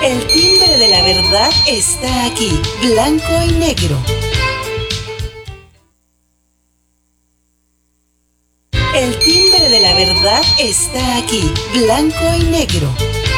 El timbre de la verdad está aquí, blanco y negro. El timbre de la verdad está aquí, blanco y negro.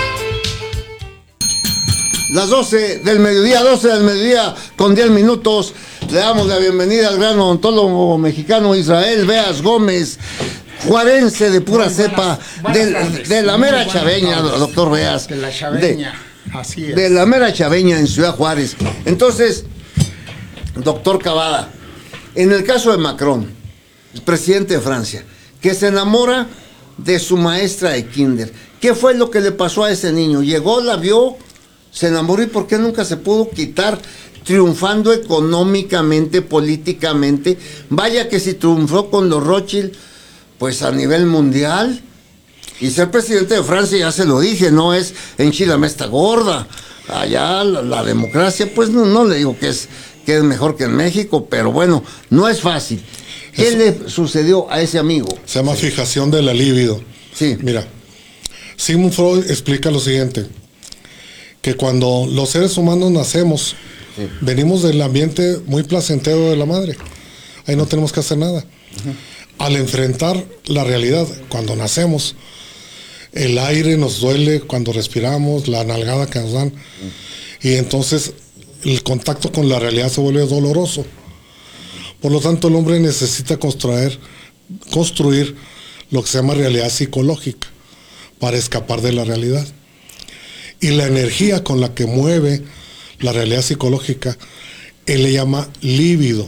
Las 12 del mediodía con 10 minutos. Le damos la bienvenida al gran odontólogo mexicano Israel Beas Gómez, juarense de pura cepa, de la mera chaveña, doctor Beas. De la chaveña, así es. De la mera chaveña en Ciudad Juárez. Entonces, doctor Cavada, en el caso de Macron, el presidente de Francia, que se enamora de su maestra de kinder, ¿qué fue lo que le pasó a ese niño? Llegó, la vio, se enamoró, ¿y por qué nunca se pudo quitar? Triunfando económicamente, políticamente. Vaya que si triunfó con los Rothschild, pues a nivel mundial. Y ser presidente de Francia, ya se lo dije, no es enchilame esta gorda. Allá la democracia, pues no le digo que es mejor que en México, pero bueno, no es fácil. ¿Qué le sucedió a ese amigo? Se llama fijación de la libido. Sí. Mira, Sigmund Freud explica lo siguiente, que cuando los seres humanos nacemos, sí, venimos del ambiente muy placentero de la madre. Ahí no tenemos que hacer nada. Al enfrentar la realidad, cuando nacemos, el aire nos duele cuando respiramos, la nalgada que nos dan, y entonces el contacto con la realidad se vuelve doloroso. Por lo tanto, el hombre necesita construir lo que se llama realidad psicológica para escapar de la realidad. Y la energía con la que mueve la realidad psicológica, él le llama líbido.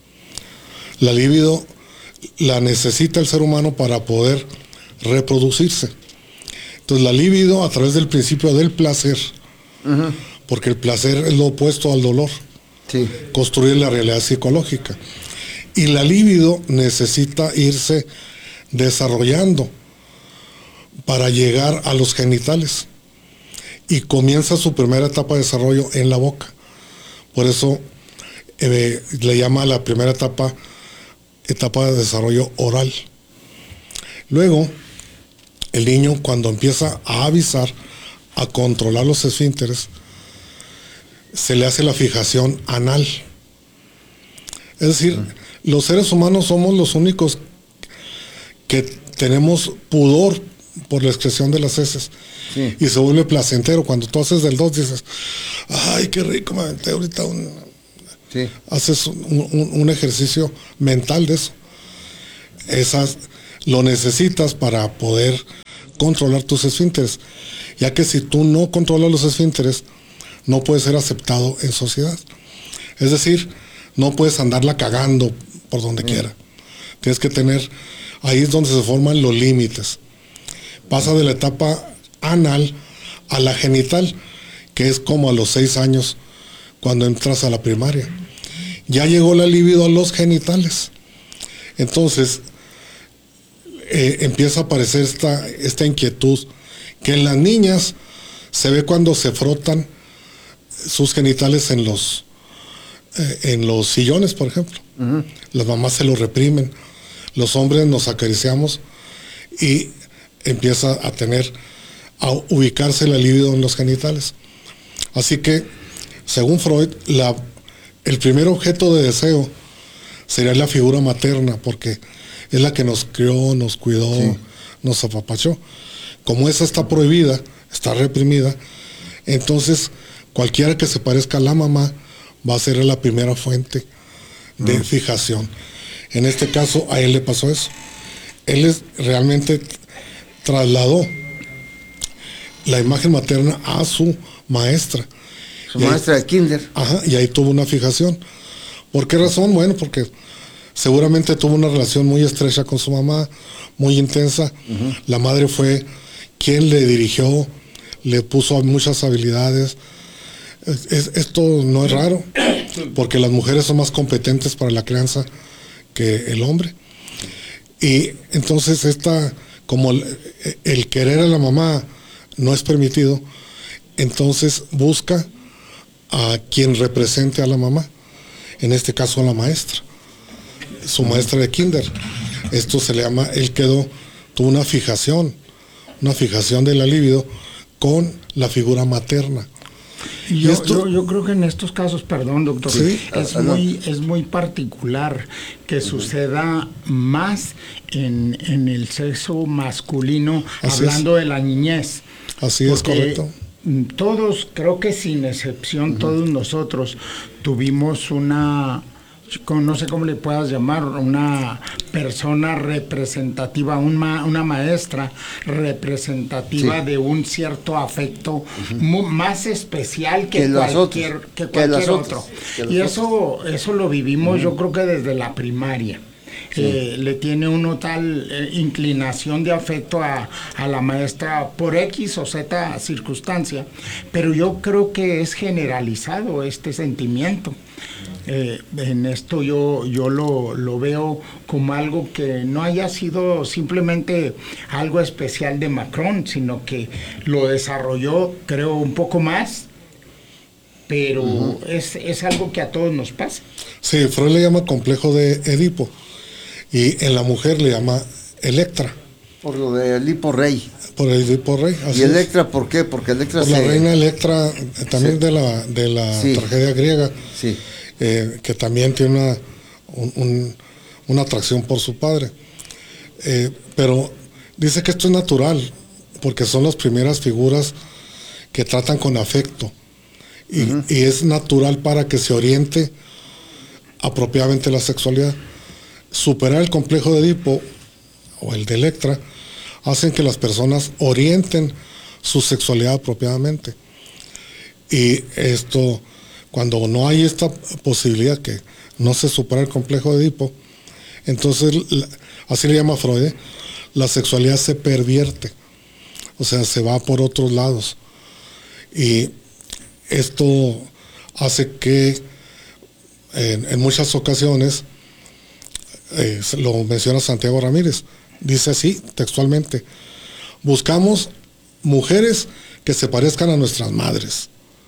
La líbido la necesita el ser humano para poder reproducirse. Entonces, la líbido, a través del principio del placer, porque el placer es lo opuesto al dolor, sí, construir la realidad psicológica. Y la libido necesita irse desarrollando para llegar a los genitales. Y comienza su primera etapa de desarrollo en la boca. Por eso le llama a la primera etapa de desarrollo oral. Luego, el niño, cuando empieza a avisar, a controlar los esfínteres, se le hace la fijación anal. Es decir, los seres humanos somos los únicos que tenemos pudor por la excreción de las heces. Sí. Y se vuelve placentero. Cuando tú haces del 2, dices, ay, qué rico, me aventé ahorita sí, haces un ejercicio mental de eso. Lo necesitas para poder controlar tus esfínteres, ya que si tú no controlas los esfínteres, no puedes ser aceptado en sociedad. Es decir, no puedes andarla cagando por donde quiera. Tienes que tener, ahí es donde se forman los límites. Pasa de la etapa anal a la genital, que es como a los 6 años cuando entras a la primaria. Ya llegó la libido a los genitales. Entonces, empieza a aparecer esta inquietud, que en las niñas se ve cuando se frotan sus genitales en los sillones, por ejemplo. Las mamás se lo reprimen, los hombres nos acariciamos y empieza a ubicarse la libido en los genitales. Así que, según Freud, el primer objeto de deseo sería la figura materna, porque es la que nos crió, nos cuidó, sí, nos apapachó. Como esa está prohibida, está reprimida, entonces cualquiera que se parezca a la mamá va a ser la primera fuente de fijación. En este caso, a él le pasó eso. Él realmente trasladó la imagen materna a su maestra. Su maestra de kinder. Ajá, y ahí tuvo una fijación. ¿Por qué razón? Bueno, porque seguramente tuvo una relación muy estrecha con su mamá, muy intensa. La madre fue quien le dirigió, le puso muchas habilidades. Esto no es raro, porque las mujeres son más competentes para la crianza que el hombre. Y entonces como el querer a la mamá no es permitido, entonces busca a quien represente a la mamá, en este caso a la maestra, su maestra de kinder. Esto se le llama, tuvo una fijación de la libido con la figura materna. Y yo creo que en estos casos, perdón, doctor, Sí. es muy particular que suceda más en el sexo masculino, Así hablando de la niñez. Así es, Porque correcto. todos, creo que sin excepción, todos nosotros tuvimos una, no sé cómo le puedas llamar, una persona representativa, una maestra representativa Sí. de un cierto afecto más especial que las cualquier, otras, que que cualquier las otro. otras, que las Y eso lo vivimos yo creo que desde la primaria. Le tiene uno tal inclinación de afecto a la maestra por X o Z circunstancia, pero yo creo que es generalizado este sentimiento. En esto yo lo veo como algo que no haya sido simplemente algo especial de Macron, sino que lo desarrolló, creo, un poco más, pero es algo que a todos nos pasa. Sí, Freud le llama complejo de Edipo y en la mujer le llama Electra, Por lo de Edipo Rey. por el Edipo Rey. Así ¿Y es. Electra por qué? Porque Electra Por la reina Electra, también Sí. de la Sí. tragedia griega, Sí. que también tiene una atracción por su padre. Pero dice que esto es natural, porque son las primeras figuras que tratan con afecto. Y es natural para que se oriente apropiadamente la sexualidad. Superar el complejo de Edipo o el de Electra hacen que las personas orienten su sexualidad apropiadamente. Y esto, cuando no hay esta posibilidad que no se supera el complejo de Edipo, entonces, así le llama Freud, la sexualidad se pervierte, o sea, se va por otros lados. Y esto hace que en muchas ocasiones, lo menciona Santiago Ramírez, dice así textualmente: buscamos mujeres que se parezcan a nuestras madres.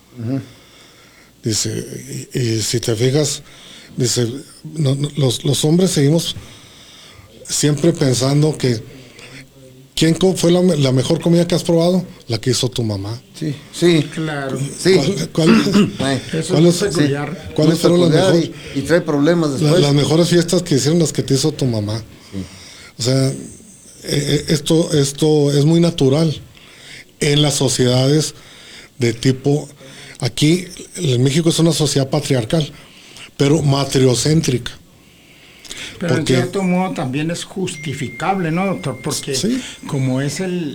Dice, y si te fijas, dice, los hombres seguimos siempre pensando que ¿quién fue la mejor comida que has probado? La que hizo tu mamá. Sí. Sí. Claro. Sí. Eso es peculiar. ¿Cuáles fueron las peculiar mejores? y trae problemas después. Las mejores fiestas que hicieron las que te hizo tu mamá. O sea, esto es muy natural en las sociedades de tipo, aquí en México es una sociedad patriarcal, pero matriocéntrica. Pero en Porque- cierto modo también es justificable, ¿no, doctor? Porque Sí. como es el